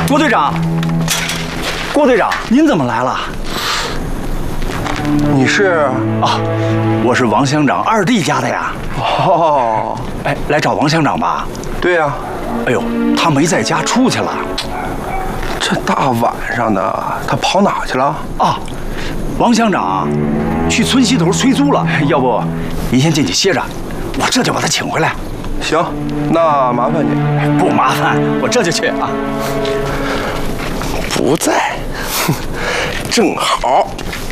郭队长，郭队长，您怎么来了？ 你是啊，我是王乡长二弟家的呀。 哦， 哎，来找王乡长吧？ 对呀。 哎呦，他没在家，出去了。 这大晚上的，他跑哪去了？ 啊，王乡长去村西头催租了。要不，您先进去歇着，我这就把他请回来。 行，那麻烦你。 不麻烦，我这就去啊。 不在，正好。